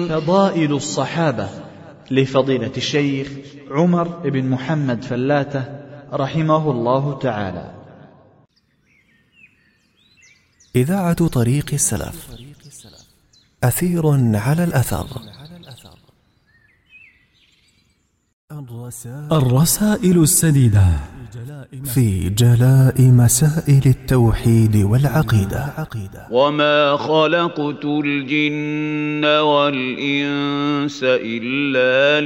فضائل الصحابة لفضيلة الشيخ عمر بن محمد فلاتة رحمه الله تعالى. إذاعة طريق السلف، أثير على الأثر. الرسائل السديدة في جلاء مسائل التوحيد والعقيدة. وما خلقت الجن والإنس إلا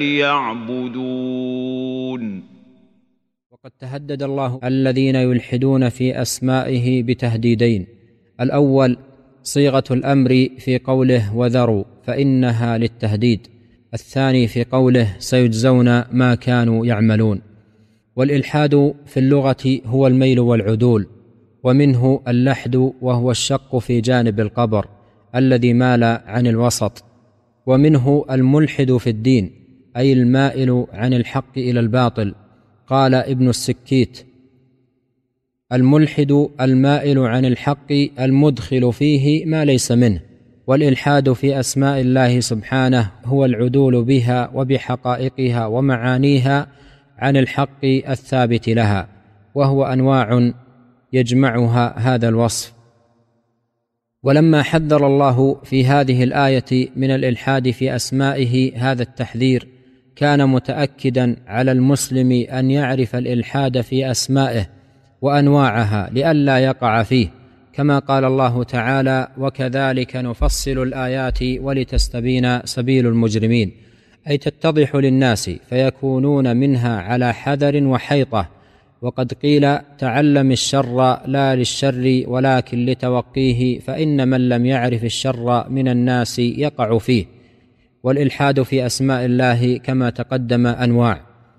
ليعبدون. وقد تهدد الله الذين يلحدون في أسمائه بتهديدين: الأول صيغة الأمر في قوله وذروا فإنها للتهديد، الثاني في قوله سيجزون ما كانوا يعملون. والإلحاد في اللغة هو الميل والعدول، ومنه اللحد وهو الشق في جانب القبر الذي مال عن الوسط، ومنه الملحد في الدين أي المائل عن الحق إلى الباطل. قال ابن السكيت: الملحد المائل عن الحق المدخل فيه ما ليس منه. والإلحاد في أسماء الله سبحانه هو العدول بها وبحقائقها ومعانيها عن الحق الثابت لها، وهو أنواع يجمعها هذا الوصف. ولما حذر الله في هذه الآية من الإلحاد في أسمائه هذا التحذير، كان متأكدا على المسلم أن يعرف الإلحاد في أسمائه وأنواعها لئلا يقع فيه، كما قال الله تعالى: وكذلك نفصل الآيات ولتستبين سبيل المجرمين، أي تتضح للناس فيكونون منها على حذر وحيطة. وقد قيل: تعلم الشر لا للشر ولكن لتوقيه، فإن من لم يعرف الشر من الناس يقع فيه. والإلحاد في أسماء الله كما تقدم أنواع: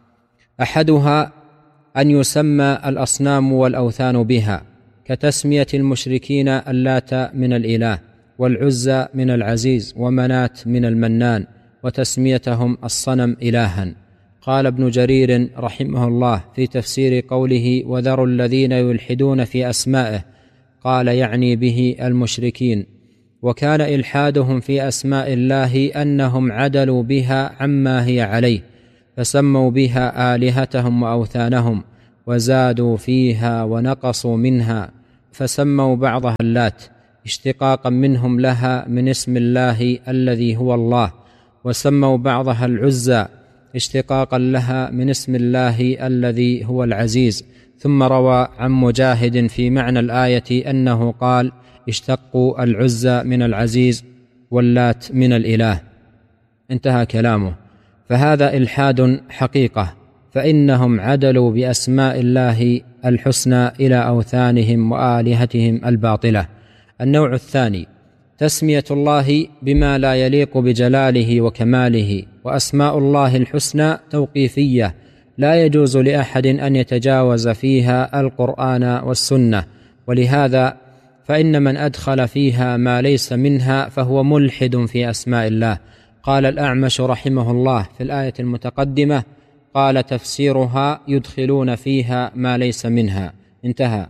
أحدها أن يسمى الأصنام والأوثان بها، كتسمية المشركين اللات من الإله، والعزى من العزيز، ومنات من المنان، وتسميتهم الصنم إلها. قال ابن جرير رحمه الله في تفسير قوله وذروا الذين يلحدون في أسمائه، قال يعني به المشركين. وكان إلحادهم في أسماء الله أنهم عدلوا بها عما هي عليه، فسموا بها آلهتهم وأوثانهم، وزادوا فيها ونقصوا منها، فسموا بعضها اللات اشتقاقا منهم لها من اسم الله الذي هو الله، وسموا بعضها العزى اشتقاقا لها من اسم الله الذي هو العزيز. ثم روى عن مجاهد في معنى الآية أنه قال: اشتقوا العزى من العزيز واللات من الإله. انتهى كلامه. فهذا إلحاد حقيقة، فإنهم عدلوا بأسماء الله الحسنى إلى أوثانهم وآلهتهم الباطلة. النوع الثاني تسمية الله بما لا يليق بجلاله وكماله. وأسماء الله الحسنى توقيفية، لا يجوز لأحد أن يتجاوز فيها القرآن والسنة، ولهذا فإن من أدخل فيها ما ليس منها فهو ملحد في أسماء الله. قال الأعمش رحمه الله في الآية المتقدمة، قال تفسيرها يدخلون فيها ما ليس منها. انتهى.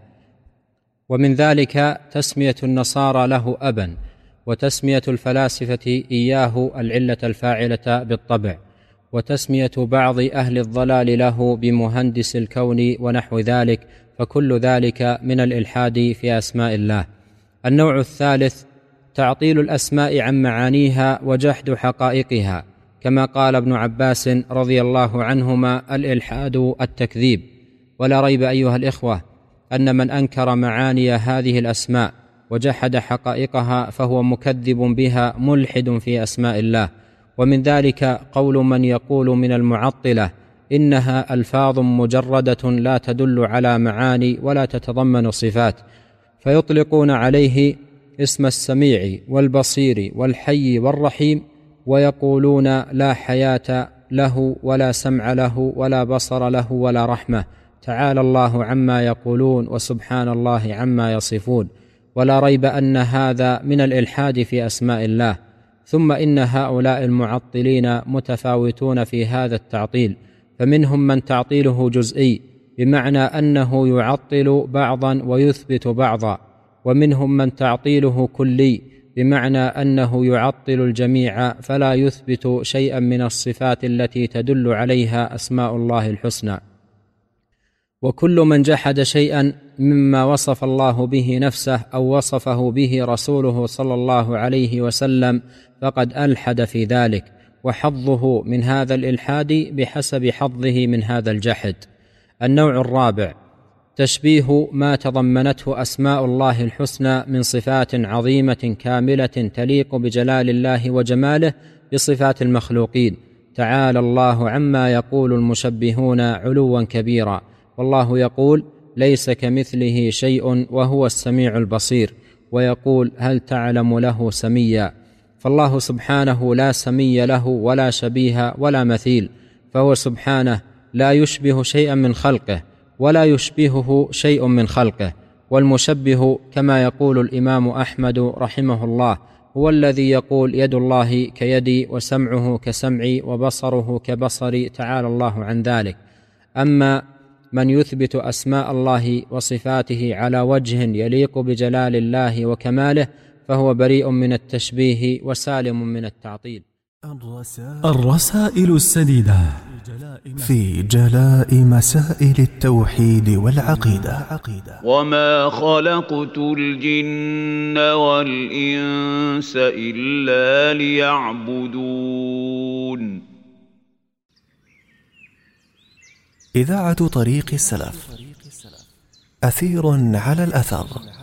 ومن ذلك تسمية النصارى له أبا، وتسمية الفلاسفة إياه العلة الفاعلة بالطبع، وتسمية بعض أهل الضلال له بمهندس الكون ونحو ذلك، فكل ذلك من الإلحاد في أسماء الله. النوع الثالث تعطيل الأسماء عن معانيها وجحد حقائقها، كما قال ابن عباس رضي الله عنهما: الإلحاد التكذيب. ولا ريب أيها الإخوة أن من أنكر معاني هذه الأسماء وجحد حقائقها فهو مكذب بها ملحد في أسماء الله. ومن ذلك قول من يقول من المعطلة إنها ألفاظ مجردة لا تدل على معاني ولا تتضمن صفات، فيطلقون عليه اسم السميع والبصير والحي والرحيم، ويقولون لا حياة له ولا سمع له ولا بصر له ولا رحمة. تعالى الله عما يقولون وسبحان الله عما يصفون. ولا ريب أن هذا من الإلحاد في أسماء الله. ثم إن هؤلاء المعطلين متفاوتون في هذا التعطيل، فمنهم من تعطيله جزئي بمعنى أنه يعطل بعضا ويثبت بعضا، ومنهم من تعطيله كلي بمعنى أنه يعطل الجميع فلا يثبت شيئا من الصفات التي تدل عليها أسماء الله الحسنى. وكل من جحد شيئا مما وصف الله به نفسه أو وصفه به رسوله صلى الله عليه وسلم فقد ألحد في ذلك، وحظه من هذا الإلحاد بحسب حظه من هذا الجحد. النوع الرابع تشبيه ما تضمنته أسماء الله الحسنى من صفات عظيمة كاملة تليق بجلال الله وجماله بصفات المخلوقين. تعالى الله عما يقول المشبهون علوا كبيرا، والله يقول ليس كمثله شيء وهو السميع البصير، ويقول هل تعلم له سميا. فالله سبحانه لا سمي له ولا شبيه ولا مثيل، فهو سبحانه لا يشبه شيئا من خلقه ولا يشبهه شيء من خلقه. والمشبه كما يقول الإمام أحمد رحمه الله هو الذي يقول يد الله كيدي وسمعه كسمعي وبصره كبصري، تعالى الله عن ذلك. أما من يثبت أسماء الله وصفاته على وجه يليق بجلال الله وكماله فهو بريء من التشبيه وسالم من التعطيل. الرسائل السديدة في جلاء مسائل التوحيد والعقيدة. وما خلقت الجن والإنس إلا ليعبدون. إذاعة طريق السلف، أثير على الأثر.